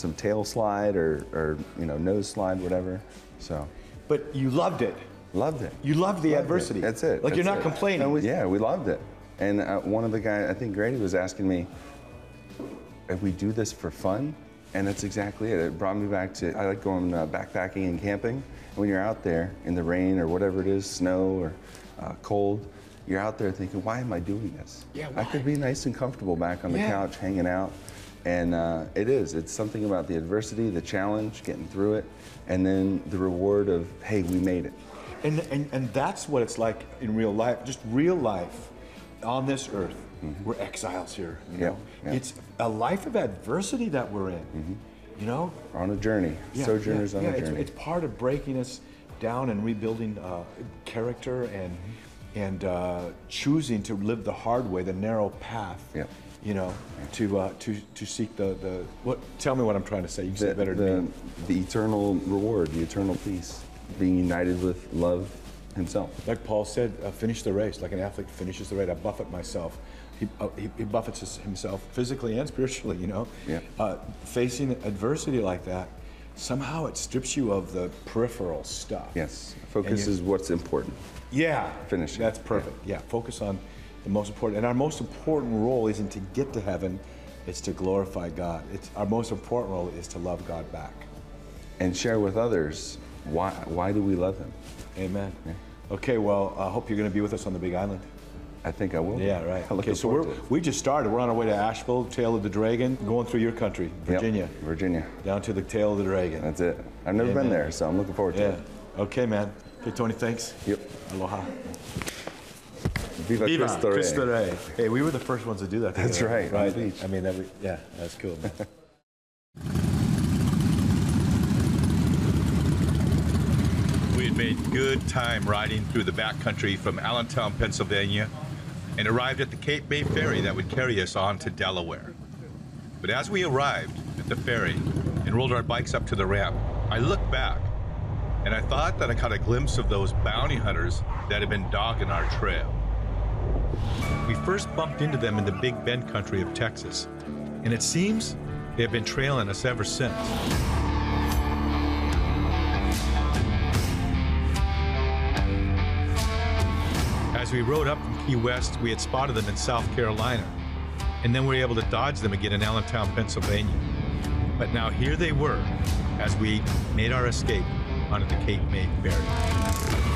some tail slide or nose slide, whatever. So. But you loved it. Loved it. You loved the adversity. That's it. Like, you're not complaining. And we loved it. And one of the guys, I think Grady, was asking me, if we do this for fun, and that's exactly it. It brought me back to, I like going backpacking and camping. And when you're out there in the rain or whatever it is, snow or cold, you're out there thinking, why am I doing this? Yeah, why? I could be nice and comfortable back on the couch, hanging out. And it's something about the adversity, the challenge, getting through it, and then the reward of, hey, we made it. And that's what it's like in real life, just real life on this earth. Mm-hmm. We're exiles here, you know? Yeah. It's a life of adversity that we're in, mm-hmm. you know? On a journey, sojourners on a journey. It's part of breaking us down and rebuilding character and choosing to live the hard way, the narrow path. Yeah. You know, to seek the what? Tell me what I'm trying to say. You said better than me. The eternal reward, the eternal peace, being united with love himself. Like Paul said, finish the race. Like an athlete finishes the race. I buffet myself. He buffets himself physically and spiritually. You know, facing adversity like that, somehow it strips you of the peripheral stuff. Yes, focus is what's important. Yeah, finishing. That's perfect. Yeah, focus on the most important. And our most important role isn't to get to heaven, it's to glorify God. Our most important role is to love God back. And share with others, why do we love him? Amen. Yeah. Okay, well, I hope you're going to be with us on the Big Island. I think I will. Yeah, right. Okay, so we just started. We're on our way to Asheville, Tail of the Dragon, going through your country, Virginia. Yep, Virginia. Down to the Tail of the Dragon. That's it. I've never been there, so I'm looking forward to it. Okay, man. Okay, Tony, thanks. Yep. Aloha. Viva Cristo Rey. Hey, we were the first ones to do that together. That's right. Right. I mean, that's cool, man. We had made good time riding through the backcountry from Allentown, Pennsylvania, and arrived at the Cape May ferry that would carry us on to Delaware. But as we arrived at the ferry and rolled our bikes up to the ramp, I looked back and I thought that I caught a glimpse of those bounty hunters that had been dogging our trail. We first bumped into them in the Big Bend country of Texas, and it seems they have been trailing us ever since. As we rode up from Key West, we had spotted them in South Carolina, and then we were able to dodge them again in Allentown, Pennsylvania. But now here they were as we made our escape onto the Cape May ferry.